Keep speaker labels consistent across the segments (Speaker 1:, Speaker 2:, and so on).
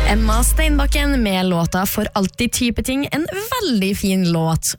Speaker 1: Emma Steinbakken med låta For alltid type ting, en veldig fin låt.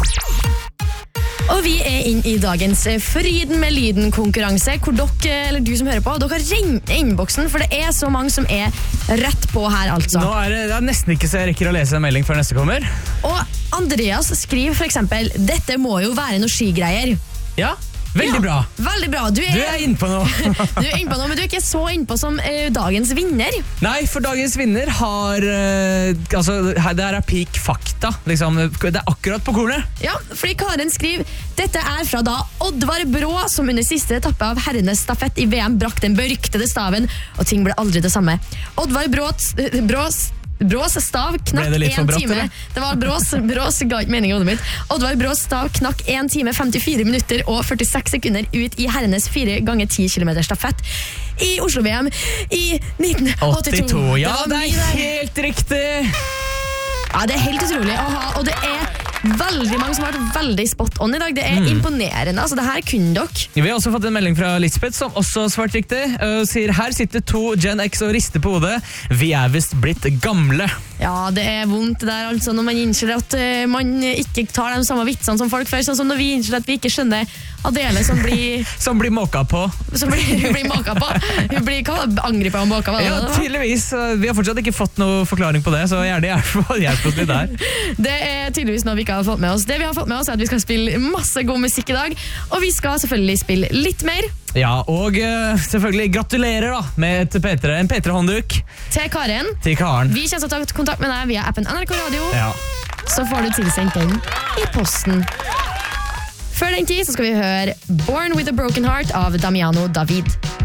Speaker 1: Og vi inn I dagens Fryden med lyden-konkurranse, hvor dere, eller du som hører på, dere har rengt innboksen, for det så mange som rett på her, altså.
Speaker 2: Nå det nesten ikke så jeg rekker å lese en melding før neste kommer.
Speaker 1: Og Andreas skriver for eksempel, dette må jo være noe skigreier.
Speaker 2: Ja, veldig bra.
Speaker 1: Veldig bra. Du
Speaker 2: inne på noe.
Speaker 1: Du inne på noe, men du ikke så inne på som dagens vinner.
Speaker 2: Nei, for dagens vinner har altså, det her peak fakta liksom. Det akkurat på kornet.
Speaker 1: Ja, fordi Karen skriver dette fra da Oddvar Brå som under siste etappe av herrenes stafett I VM brakk den beryktede staven, og ting ble aldri det samme. Oddvar Brås stav knakk 1 time. Det var Brås ga ikke mening I hodet mitt. Oddvar Brås stav knakk 1 time, 54 minutter og 46 sekunder ut I herrenes 4x10 km stafett I Oslo-VM I 1982.
Speaker 2: Ja, det helt riktig.
Speaker 1: Ja, det helt utrolig å ha, og det veldig mange som har vært veldig spot on I dag. Det imponerende, altså det her kunne dere.
Speaker 2: Vi har også fått en melding fra Lisbeth som også svart riktig. Sier, her sitter 2 Gen X og rister på hodet. Vi vist blitt gamle.
Speaker 1: Ja, det vondt det der altså, når man innser at man ikke tar de samme vitsene som folk før, sånn som når vi innser at vi ikke skjønner Adele som blir...
Speaker 2: som blir måka på.
Speaker 1: Som blir måka på. Hun blir angrepet og måka på.
Speaker 2: Ja, tydeligvis. Vi har fortsatt ikke fått noe forklaring på det, så gjerne hjelp oss litt der.
Speaker 1: Det tydeligvis noe vi ikke har fått med oss. Det vi har fått med oss at vi skal spille masse god musikk I dag, og vi skal selvfølgelig spille litt mer.
Speaker 2: Ja, og selvfølgelig gratulerer da med en P3-håndduk.
Speaker 1: Til Karen.
Speaker 2: Til Karen.
Speaker 1: Vi kommer til å ta kontakt med deg via appen NRK Radio.
Speaker 2: Ja.
Speaker 1: Så får du tilsendt den I posten. Før den tid så skal vi høre Born with a Broken Heart av Damiano David.